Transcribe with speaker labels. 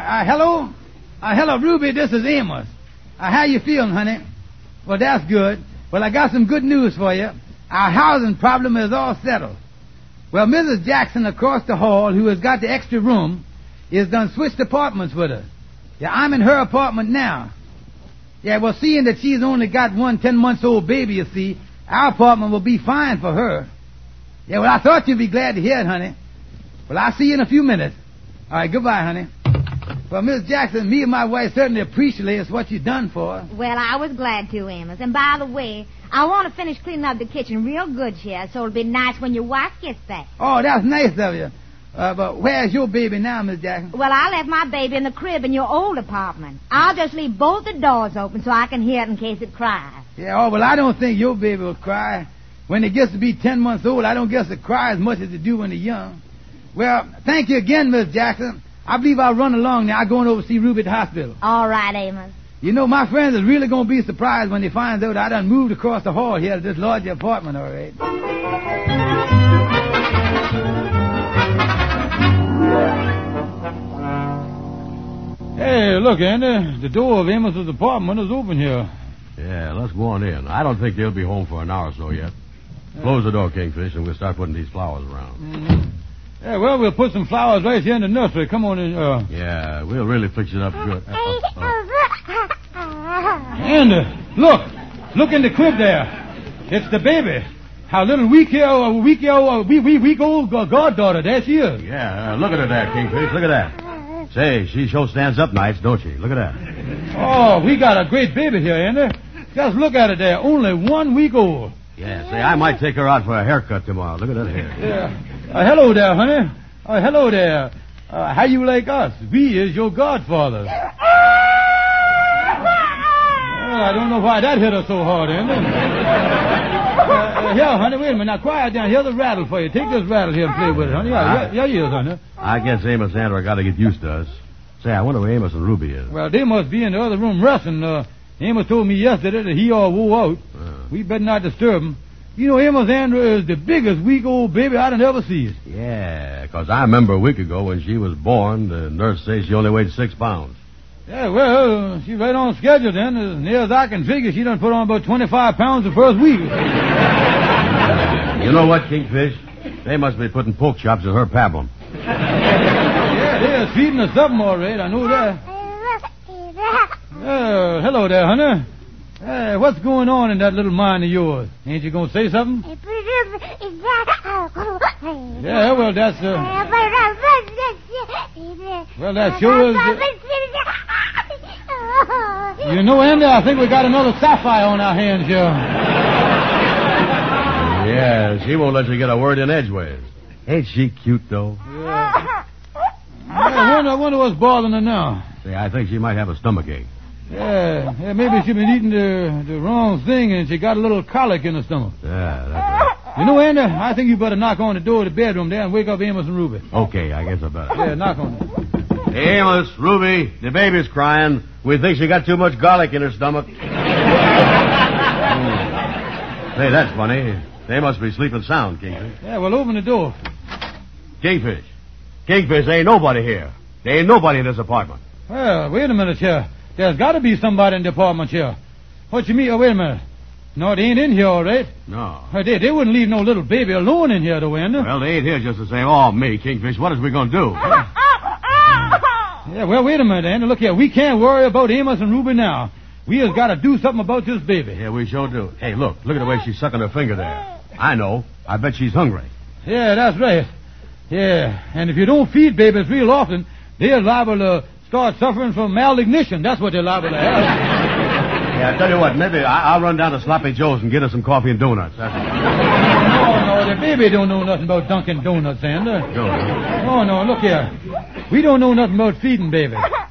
Speaker 1: Hello? Hello, Ruby, this is Amos. How you feeling, honey? Well, that's good. Well, I got some good news for you. Our housing problem is all settled. Well, Mrs. Jackson across the hall, who has got the extra room, is done switched apartments with us. Yeah, I'm in her apartment now. Yeah, well, seeing that she's only got one 10-month-old baby, you see, our apartment will be fine for her. Yeah, well, I thought you'd be glad to hear it, honey. Well, I'll see you in a few minutes. All right, goodbye, honey. Well, Miss Jackson, me and my wife certainly appreciate what you done for us.
Speaker 2: Well, I was glad to, Amos. And by the way, I want to finish cleaning up the kitchen real good here, so it'll be nice when your wife gets back.
Speaker 1: Oh, that's nice of you. But where's your baby now, Miss Jackson?
Speaker 2: Well, I left my baby in the crib in your old apartment. I'll just leave both the doors open so I can hear it in case it cries.
Speaker 1: Yeah, oh, well, I don't think your baby will cry. When it gets to be 10 months old, I don't guess it cries as much as it do when they're young. Well, thank you again, Miss Jackson. I believe I'll run along now. I'm going over to see Ruby at the hospital.
Speaker 2: All right, Amos.
Speaker 1: You know, my friends are really going to be surprised when they find out I done moved across the hall here to this larger apartment, all right. Hey, look, Andy. The door of Amos's apartment is open here.
Speaker 3: Yeah, let's go on in. I don't think they'll be home for an hour or so yet. Close the door, Kingfish, and we'll start putting these flowers around.
Speaker 1: Mm-hmm. Yeah, well, we'll put some flowers right here in the nursery. Come on in.
Speaker 3: Yeah, we'll really fix it up good.
Speaker 1: Andy, look in the crib there. It's the baby. Our little week-old goddaughter. There she is.
Speaker 3: Yeah, look at her there, Kingfish. Look at that. Say, she sure stands up nice, don't she? Look at that.
Speaker 1: Oh, we got a great baby here, Andy. Just look at it there. Only 1 week old.
Speaker 3: Yeah, say, I might take her out for a haircut tomorrow. Look at that hair.
Speaker 1: Yeah. Hello there, honey. Hello there. How you like us? We is your godfather. Well, I don't know why that hit her so hard, Andy. Here, honey, wait a minute. Now, quiet down. Here's a rattle for you. Take this rattle here and play with it, honey. Yeah, you is, honey.
Speaker 3: I guess Amos and Andrew got to get used to us. Say, I wonder where Amos and Ruby is.
Speaker 1: Well, they must be in the other room resting. Amos told me yesterday that he all wore out. We better not disturb him. You know, Amos Andrew is the biggest week-old baby I'd ever seen.
Speaker 3: Yeah, because I remember a week ago when she was born, the nurse said she only weighed 6 pounds.
Speaker 1: Yeah, well, she's right on schedule then. As near as I can figure, she done put on about 25 pounds the first week.
Speaker 3: You know what, Kingfish? They must be putting pork chops in her pablum.
Speaker 1: Yeah, they're feeding her something all right. I know that. Hello there, honey. What's going on in that little mind of yours? Ain't you going to say something? Yeah, well, that's... Well, that sure is... You know, Andy, I think we got another sapphire on our hands here.
Speaker 3: Yeah, she won't let you get a word in edgeways. Ain't she cute, though?
Speaker 1: Yeah. I wonder what's bothering her now.
Speaker 3: Say, I think she might have a stomachache.
Speaker 1: Yeah, maybe she's been eating the wrong thing and she got a little colic in her stomach.
Speaker 3: Yeah, that's right.
Speaker 1: You know, Andy, I think you better knock on the door of the bedroom there and wake up Amos and Ruby.
Speaker 3: Okay, I guess I better.
Speaker 1: Yeah, knock on it.
Speaker 3: Hey, Amos, Ruby, the baby's crying. We think she got too much garlic in her stomach. Hey, that's funny. They must be sleeping sound, Kingfish.
Speaker 1: Yeah, well, open the door.
Speaker 3: Kingfish, there ain't nobody here. There ain't nobody in this apartment.
Speaker 1: Well, wait a minute here. There's got to be somebody in the apartment here. What you mean? Oh, wait a minute. No, they ain't in here, all right.
Speaker 3: No.
Speaker 1: They wouldn't leave no little baby alone in here, though, Andy.
Speaker 3: Well, they ain't here just the same. Oh, me, Kingfish, what is we going to do?
Speaker 1: Yeah, well, wait a minute, Andy. Look here. We can't worry about Amos and Ruby now. We just got to do something about this baby.
Speaker 3: Yeah, we sure do. Hey, look at the way she's sucking her finger there. I know. I bet she's hungry.
Speaker 1: Yeah, that's right. Yeah, and if you don't feed babies real often, they're liable to start suffering from malnutrition. That's what they're liable to have.
Speaker 3: Yeah, I tell you what, maybe I'll run down to Sloppy Joe's and get her some coffee and donuts.
Speaker 1: No, the baby don't know nothing about Dunkin' Donuts, Andy.
Speaker 3: No,
Speaker 1: look here. We don't know nothing about feeding baby.